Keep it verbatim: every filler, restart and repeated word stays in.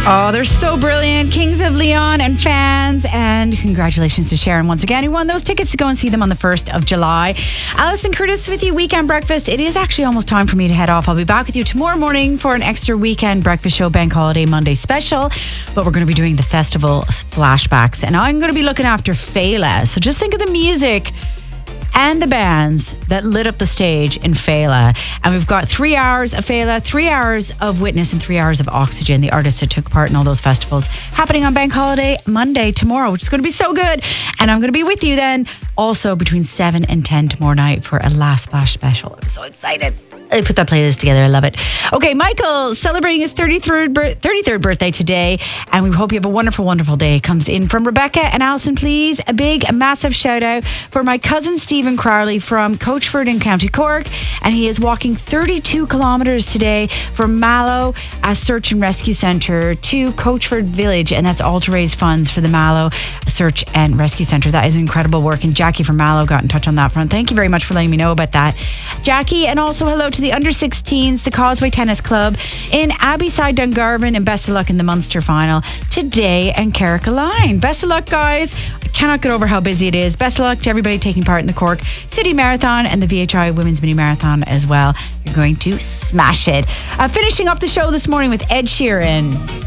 Oh, they're so brilliant. Kings of Leon and fans. And congratulations to Sharon once again, who won those tickets to go and see them on the first of July. Alison Curtis with you, Weekend Breakfast. It is actually almost time for me to head off. I'll be back with you tomorrow morning for an extra Weekend Breakfast Show Bank Holiday Monday special. But we're going to be doing the festival flashbacks. And I'm going to be looking after Fela. So just think of the music and the bands that lit up the stage in Fela. And we've got three hours of Fela, three hours of Witness, and three hours of Oxygen, the artists that took part in all those festivals, happening on Bank Holiday Monday tomorrow, which is going to be so good. And I'm going to be with you then also between seven and ten tomorrow night for a Last Splash special. I'm so excited. I put that playlist together. I love it. Okay, Michael celebrating his thirty-third, bir- thirty-third birthday today, and we hope you have a wonderful, wonderful day. It comes in from Rebecca and Alison, please. A big, a massive shout out for my cousin Stephen Crowley from Coachford in County Cork, and he is walking thirty-two kilometres today from Mallow a Search and Rescue Centre to Coachford Village, and that's all to raise funds for the Mallow Search and Rescue Centre. That is incredible work, and Jackie from Mallow got in touch on that front. Thank you very much for letting me know about that, Jackie, and also hello to the under sixteens, the Causeway Tennis Club in Abbeyside, Dungarvan, and best of luck in the Munster final today and Carrick-a-Line. Best of luck, guys. I cannot get over how busy it is. Best of luck to everybody taking part in the Cork City Marathon and the V H I Women's Mini Marathon as well. You're going to smash it. Uh, finishing up the show this morning with Ed Sheeran.